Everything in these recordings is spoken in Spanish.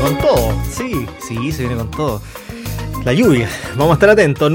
con todo. Sí, se viene con todo. La lluvia, vamos a estar atentos.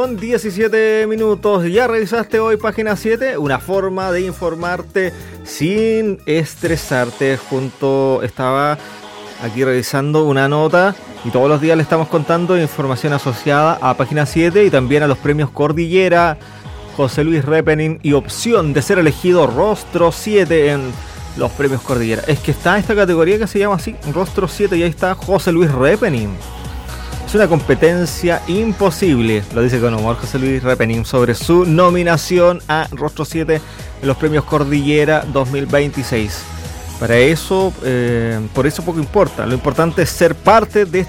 9:17. ¿Ya revisaste hoy página 7? Una forma de informarte sin estresarte. Estaba aquí revisando una nota y todos los días le estamos contando información asociada a página 7 y también a los premios Cordillera, José Luis Repening y opción de ser elegido Rostro 7 en los premios Cordillera. Es que está esta categoría que se llama así, Rostro 7, y ahí está José Luis Repening. Es una competencia imposible, lo dice con humor José Luis Repening sobre su nominación a Rostro 7 en los premios Cordillera 2026. Para eso, por eso poco importa. Lo importante es ser parte de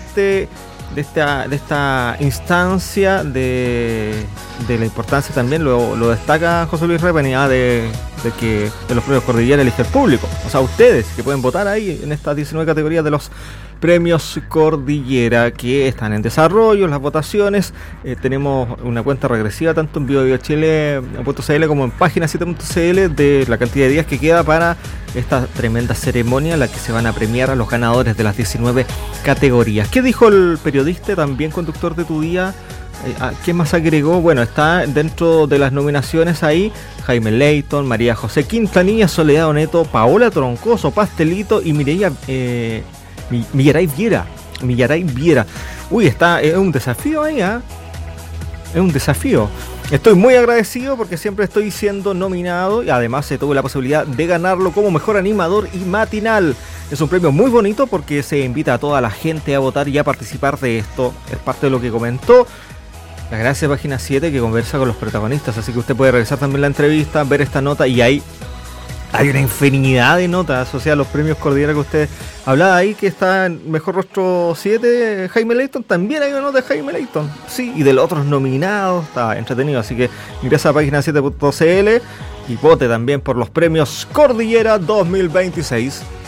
esta instancia, de la importancia también lo destaca José Luis Repening, de los premios Cordillera elige el público. O sea, ustedes que pueden votar ahí en estas 19 categorías de los premios Cordillera que están en desarrollo, las votaciones. Tenemos una cuenta regresiva tanto en BioBioChile.cl como en página 7.cl de la cantidad de días que queda para esta tremenda ceremonia en la que se van a premiar a los ganadores de las 19 categorías. ¿Qué dijo el periodista, también conductor de Tu Día? ¿Qué más agregó? Bueno, está dentro de las nominaciones ahí Jaime Leyton, María José Quintanilla, Soledad Oneto, Paola Troncoso, Pastelito y Millaray Viera. Uy, es un desafío ahí, Es un desafío. Estoy muy agradecido porque siempre estoy siendo nominado y además tuve la posibilidad de ganarlo como mejor animador y matinal. Es un premio muy bonito porque se invita a toda la gente a votar y a participar de esto. Es parte de lo que comentó la gracia de página 7 que conversa con los protagonistas. Así que usted puede revisar también la entrevista, ver esta nota y hay una infinidad de notas asociadas a los premios Cordillera que usted hablaba ahí, que está en Mejor Rostro 7, Jaime Leyton. También hay una nota de Jaime Leyton, sí, y de los otros nominados. Está entretenido, así que ingresa a página 7.cl y vote también por los premios Cordillera 2026.